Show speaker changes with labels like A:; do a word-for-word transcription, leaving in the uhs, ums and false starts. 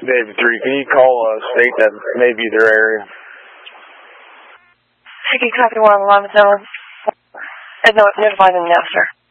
A: David three, can you call a state that may be their area?
B: I can copy one on the line with no one. And no, notify them now, sir.